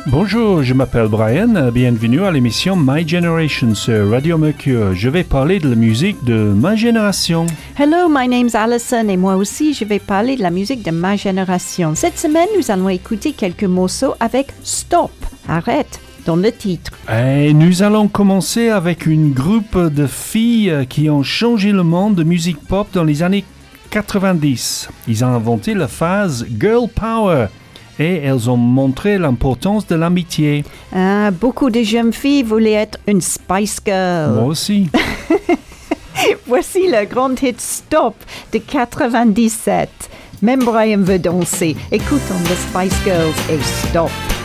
Bonjour, je m'appelle Brian, bienvenue à l'émission My Generation sur Radio Mercure. Je vais parler de la musique de ma génération. Hello, my name's Alison et moi aussi je vais parler de la musique de ma génération. Cette semaine, nous allons écouter quelques morceaux avec Stop, arrête, dans le titre. Et nous allons commencer avec une groupe de filles qui ont changé le monde de musique pop dans les années 90. Ils ont inventé la phase Girl Power. Et elles ont montré l'importance de l'amitié. Beaucoup de jeunes filles voulaient être une Spice Girl. Moi aussi. Voici le grand hit Stop de 97. Même Brian veut danser. Écoutons les Spice Girls et Stop.